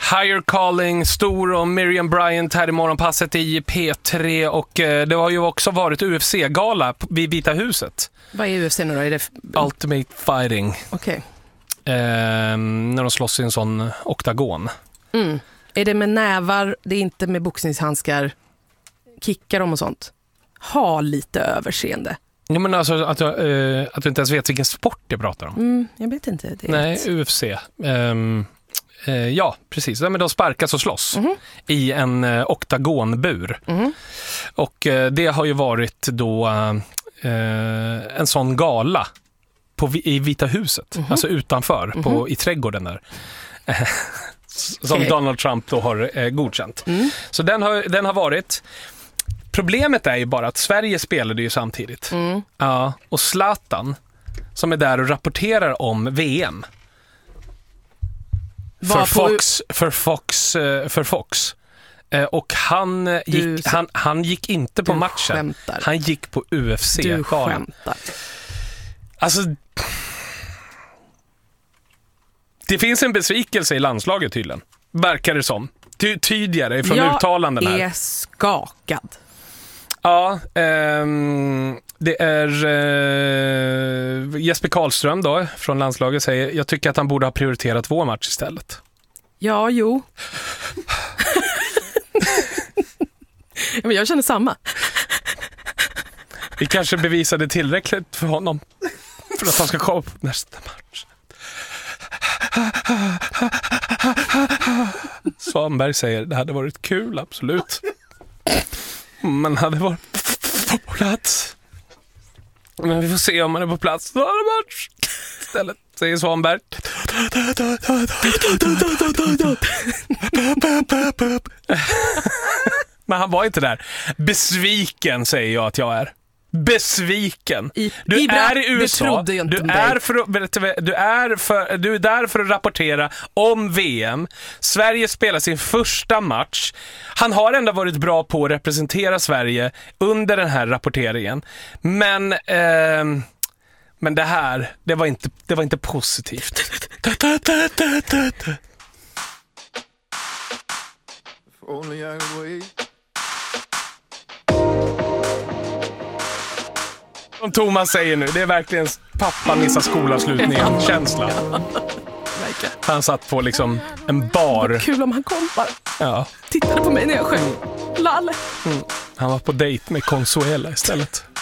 Higher Calling, Stor och Miriam Bryant här i morgonpasset i P3 och det har ju också varit UFC-gala vid Vita huset. Vad är UFC nu då? Är det Ultimate Fighting. Okej. När de slåss i en sån oktagon. Mm. Är det med nävar, det är inte med boxningshandskar, kickar dem och sånt? Ha lite överseende. Ja, men alltså att du inte ens vet vilken sport jag pratar om. Jag vet inte. Det Nej, UFC. Ja, precis. Men de sparkas och slåss i en oktagonbur. Och det har ju varit då en sån gala i Vita huset. Alltså utanför, i trädgården där. Som Donald Trump då har godkänt. Så den har varit. Problemet är ju bara att Sverige spelade ju samtidigt. Ja, och Zlatan som är där och rapporterar om VM. För Fox. Och han gick inte på matchen. Skämtar. Han gick på UFC. Du skämtar. Alltså, det finns en besvikelse i landslaget tydligen. Verkar det som. Tydligare från uttalandena. Jag är skakad. Ja, det är Jesper Karlström då från landslaget säger, jag tycker att han borde ha prioriterat vår match istället. Ja, jo. Men jag känner samma. Vi kanske bevisade tillräckligt för honom för att han ska komma på nästa match. Svanberg säger, det hade varit kul, absolut. Man hade varit på plats. Men vi får se om man är på plats. Då är det match istället, säger Svanberg. Men han var inte där. Besviken säger jag att jag är. Besviken. Du är i USA. Du är där för att rapportera om VM. Sverige spelar sin första match. Han har ändå varit bra på att representera Sverige under den här rapporteringen. Men det här, det var inte positivt. Som Thomas säger nu, det är verkligen pappa missar skolavslutningen känsla. Han satt på liksom en bar. Kul om han kom bara. Ja. Tittade på mig när jag sjöng. Lalle. Han var på dejt med Consuela istället.